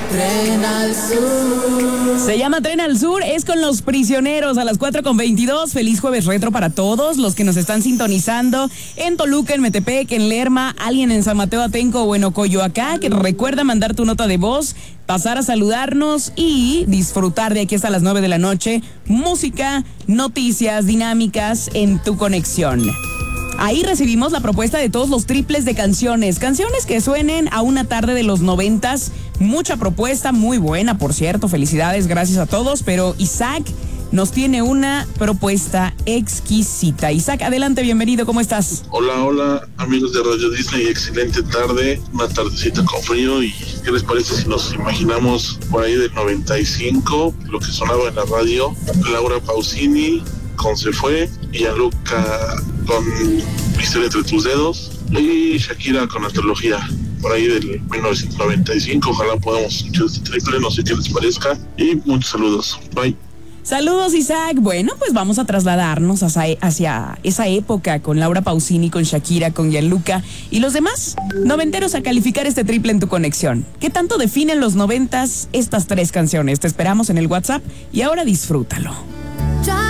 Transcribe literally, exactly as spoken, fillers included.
Tren al Sur. Se llama Tren al Sur, es con Los Prisioneros a las cuatro con veintidós. Feliz jueves retro para todos los que nos están sintonizando en Toluca, en Metepec, en Lerma, alguien en San Mateo Atenco o en Ocoyoacá, que recuerda mandar tu nota de voz, pasar a saludarnos y disfrutar de aquí hasta las nueve de la noche. Música, noticias, dinámicas en tu conexión. Ahí recibimos la propuesta de todos los triples de canciones, canciones que suenen a una tarde de los noventas. Mucha propuesta, muy buena, por cierto, felicidades, gracias a todos, pero Isaac nos tiene una propuesta exquisita. Isaac, adelante, bienvenido, ¿cómo estás? Hola, hola, amigos de Radio Disney, excelente tarde, una tardecita con frío. ¿Y qué les parece si nos imaginamos por ahí del noventa y cinco, lo que sonaba en la radio? Laura Pausini con Se Fue, y Gianluca con Misterio entre tus dedos, y Shakira con Antología, por ahí del mil novecientos noventa y cinco. Ojalá podamos escuchar este triple, no sé qué les parezca, y muchos saludos, bye. Saludos, Isaac. Bueno, pues vamos a trasladarnos hacia, hacia esa época con Laura Pausini, con Shakira, con Gianluca y los demás noventeros a calificar este triple en tu conexión. ¿Qué tanto definen los noventas estas tres canciones? Te esperamos en el WhatsApp y ahora disfrútalo.